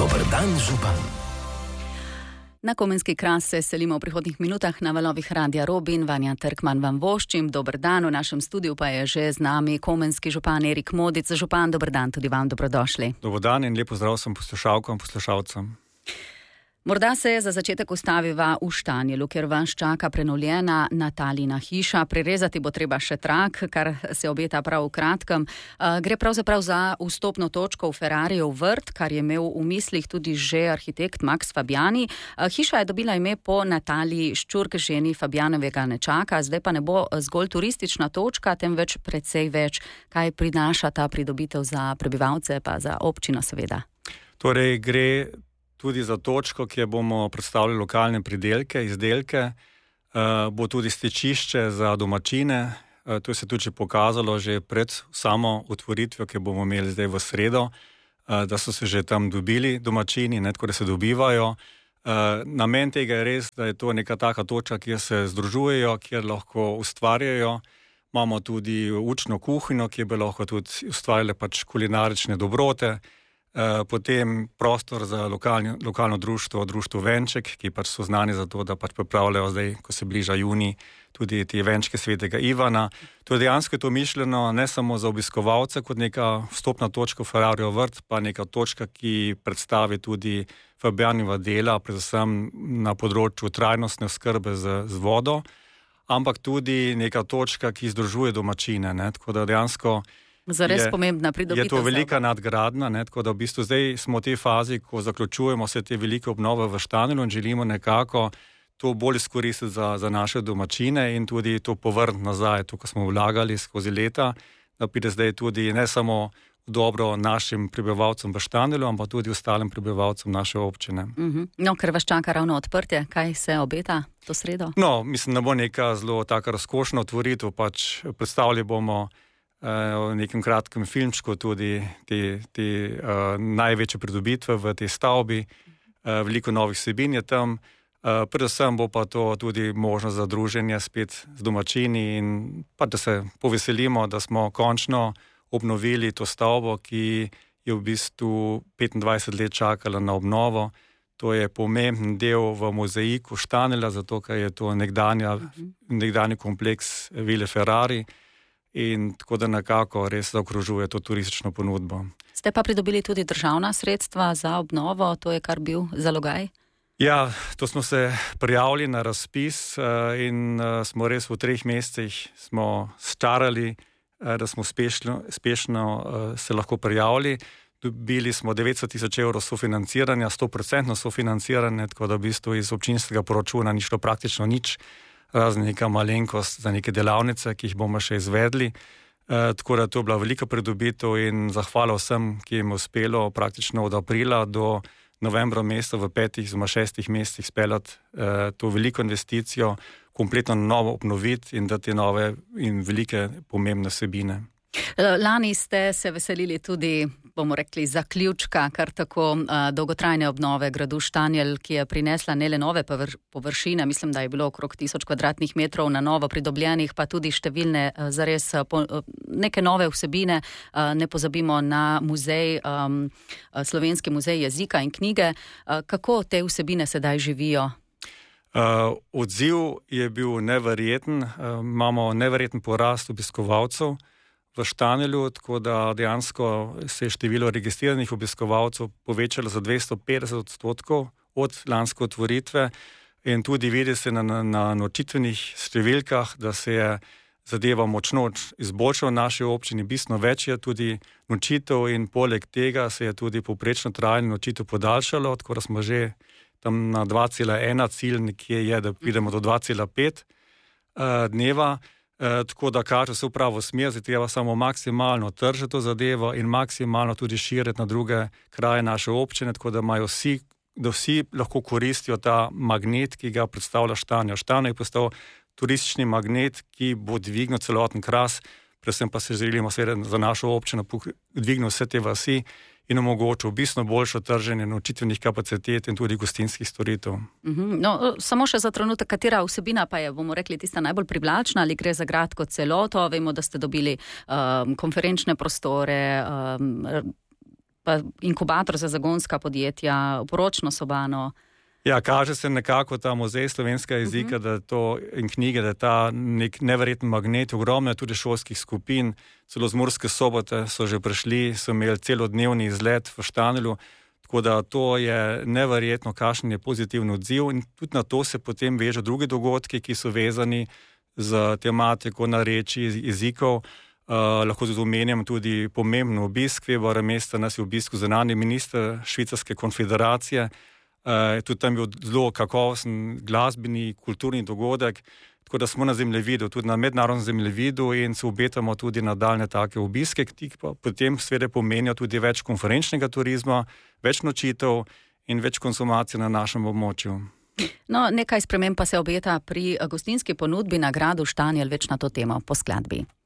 Dober dan, župan. Na Komenski kras se selimo v prihodnjih minutah na valovih Radia Robin. Vanja Trkman vam voščim. Dober dan, v našem studiu pa je že z nami komenski župan Erik Modic. Župan, dober dan, tudi vam dobrodošli. Dober dan in lepo zdrav sem poslušalkam, poslušalcem. Morda se za začetek ustaviva v Štanjelu, kjer vas čaka prenovljena Natalijina hiša. Prirezati bo treba še trak, kar se obeta prav v kratkem. Gre pravzaprav za vstopno točko v Ferrarijev vrt, kar je imel v mislih tudi že arhitekt Max Fabiani. Hiša je dobila ime po Nataliji Ščurk, ženi Fabianovega nečaka. Zdaj pa ne bo zgolj turistična točka, temveč precej več. Kaj prinaša ta pridobitev za prebivalce, pa za občino seveda? Torej gre tudi za točko, kjer bomo predstavili lokalne pridelke, izdelke, bo tudi stečišče za domačine. To se tudi pokazalo že pred samo otvoritvijo, ki bomo imeli zdaj v sredo, da so se že tam dobili domačini, tako da se dobivajo. Namen tega je res, da je to neka taka točka, kjer se združujejo, kjer lahko ustvarjajo. Imamo tudi učno kuhinjo, kjer bi lahko tudi ustvarjali kulinarične dobrote. Potem prostor za lokalno društvo Venček, ki so znani za to, da pripravljajo zdaj, ko se bliža junij, tudi te venčke svetega Ivana. To je dejansko to mišljeno ne samo za obiskovalce kot neka vstopna točka v Ferrarijev vrt, pa neka točka, ki predstavi tudi Fabianova dela, predvsem na področju trajnostne oskrbe z vodo, ampak tudi neka točka, ki združuje domačine, tako da dejansko zares pomembna pridobitev. Je to velika nadgradnja, tako da v bistvu zdaj smo v tej fazi, ko zaključujemo vse te velike obnove v Štanjelu in želimo nekako to bolj izkoristiti za naše domačine in tudi to povrniti nazaj, to, ko smo vlagali skozi leta, da pride zdaj tudi ne samo dobro našim prebivalcem v Štanjelu, ampak tudi ostalim prebivalcem naše občine. No, ker vas čaka ravno odprtje, kaj se obeta to sredo? No, mislim, da bo neka zelo taka razkošna otvoritev, predstavili bomo v nekem kratkem filmčku tudi te največje pridobitve v tej stavbi. Veliko novih vsebin je tam. Predvsem bo pa to tudi možnost za druženje spet z domačini in da se poveselimo, da smo končno obnovili to stavbo, ki je v bistvu 25 let čakala na obnovo. To je pomemben del v mozaiku Štanjela, zato ker je to nekdanji kompleks Vile Ferrari. In tako da nekako res zaokrožuje to turistično ponudbo. Ste pa pridobili tudi državna sredstva za obnovo, to je kar bil zalogaj? Ja, to smo se prijavili na razpis in smo res v 3 mesecih smo starali, da smo uspešno se lahko prijavili. Dobili smo 900 000 evrov sofinanciranja, 100% sofinanciranje, tako da v bistvu iz občinskega proračuna ni šlo praktično nič, razen neka malenkost za neke delavnice, ki jih bomo še izvedli. Tako da to je bila velika pridobitev in zahvala vsem, ki jim je uspelo praktično od aprila do novembra meseca v 5-6 mesecih speljati to veliko investicijo, kompletno novo obnoviti in dati nove in velike pomembne vsebine. Lani ste se veselili tudi, bomo rekli, zaključka kar tako dolgotrajne obnove gradu Štanjel, ki je prinesla ne le nove površine, mislim, da je bilo okrog 1000 kvadratnih metrov na novo pridobljenih, pa tudi številne zares neke nove vsebine. Ne pozabimo na muzej, Slovenski muzej jezika in knjige. Kako te vsebine sedaj živijo? Odziv je bil neverjeten. Imamo neverjeten porast obiskovalcev v Štanjelu, tako da dejansko se je število registriranih obiskovalcev povečalo za 250% od lanske otvoritve in tudi vidi se na nočitvenih številkah, da se je zadeva močno izboljšala v naši občini, bistveno več je tudi nočitev in poleg tega se je tudi povprečno trajanje nočitev podaljšalo, tako da smo že tam na 2,1, cilj nekje je, da pridemo do 2,5 dneva. Tako da kaže se v pravo smer, zdaj treba samo maksimalno tržiti to zadevo in maksimalno tudi širiti na druge kraje naše občine, tako da imajo vsi lahko koristijo ta magnet, ki ga predstavlja Štanjel. Štanjel je postal turistični magnet, ki bo dvignil celoten Kras, predvsem pa se želimo seveda za našo občino dvignil vse te vasi in omogočil bistveno boljšo trženje nočitvenih kapacitet in tudi gostinskih storitev. No, samo še za trenutek, katera vsebina pa je, bomo rekli, tista najbolj privlačna, ali gre za grad kot celoto? Vemo, da ste dobili konferenčne prostore, pa inkubator za zagonska podjetja, poročno sobano. Ja, kaže se nekako ta muzej slovenskega jezika, da to in knjige, da je ta nek neverjeten magnet, ogromno je tudi šolskih skupin, celo z Murske Sobote so že prišli, so imeli celodnevni izlet v Štanjelu, tako da to je neverjetno, kakšen je pozitivni odziv in tudi na to se potem vežejo drugi dogodki, ki so vezani z tematiko narečij jezikov. Lahko tudi omenjam tudi pomemben obisk februarja meseca, nas je obiskal zunanji minister Švicarske konfederacije. Tudi tam je bil zelo kakovosten glasbeni, kulturni dogodek, tako da smo na zemljevidu, tudi na mednarodnem zemljevidu in se obetamo tudi nadaljne take obiske, ki pa potem seveda pomenijo tudi več konferenčnega turizma, več nočitev in več konsumacije na našem območju. No, nekaj sprememb pa se obeta pri gostinski ponudbi na gradu Štanjel, več na to temo po skladbi.